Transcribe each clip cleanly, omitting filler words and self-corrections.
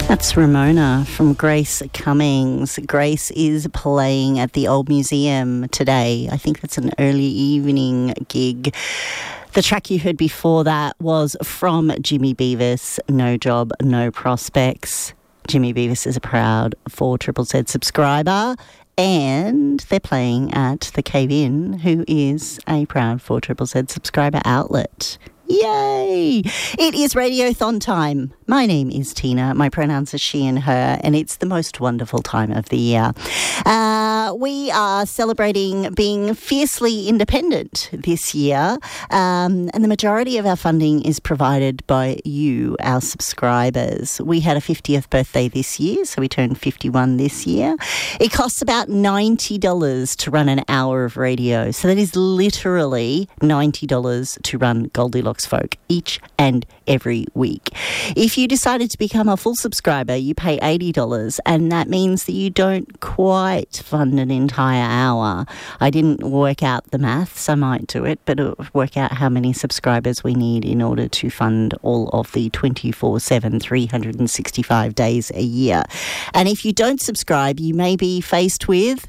That's Ramona from Grace Cummings. Grace is playing at the Old Museum today. I think that's an early evening gig. The track you heard before that was from Jimmy Beavis, No Job, No Prospects. Jimmy Beavis is a proud 4ZZZ subscriber, and they're playing at the Cave Inn, who is a proud 4ZZZ subscriber outlet. Yay! It is Radiothon time. My name is Tina. My pronouns are she and her, and it's the most wonderful time of the year. We are celebrating being fiercely independent this year, and the majority of our funding is provided by you, our subscribers. We had a 50th birthday this year, so we turned 51 this year. It costs about $90 to run an hour of radio, so that is literally $90 to run Goldilocks Folk each and every week. If you decided to become a full subscriber, you pay $80, and that means that you don't quite fund an entire hour. I didn't work out the maths. I might do it, but work out how many subscribers we need in order to fund all of the 24/7, 365 days a year. And if you don't subscribe, you may be faced with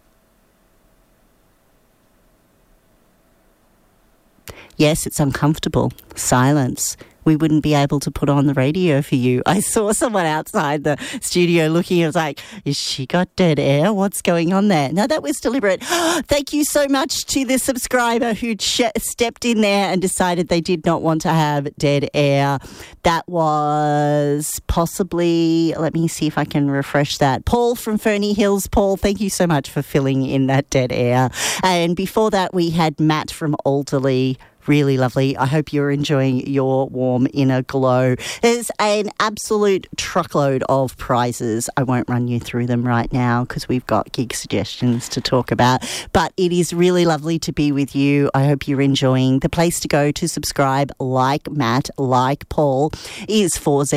yes, it's uncomfortable. Silence. We wouldn't be able to put on the radio for you. I saw someone outside the studio looking. I was like, has she got dead air? What's going on there? No, that was deliberate. Thank you so much to the subscriber who stepped in there and decided they did not want to have dead air. That was possibly, let me see if I can refresh that. Paul from Ferny Hills. Paul, thank you so much for filling in that dead air. And before that, we had Matt from Alderley. Really lovely. I hope you're enjoying your warm inner glow. There's an absolute truckload of prizes. I won't run you through them right now because we've got gig suggestions to talk about. But it is really lovely to be with you. I hope you're enjoying. The place to go to subscribe, like Matt, like Paul, is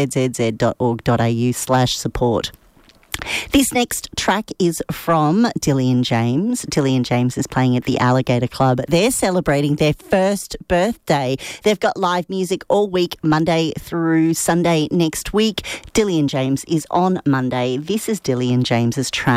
4zzz.org.au/support. This next track is from Dillian James. Dillian James is playing at the Alligator Club. They're celebrating their first birthday. They've got live music all week, Monday through Sunday next week. Dillian James is on Monday. This is Dillian James's track.